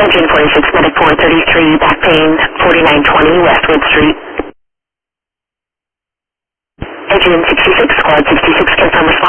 Engine 46, Medic 433, back pain, 4920 Westwood Street. Engine 66, Squad 66, confirm response.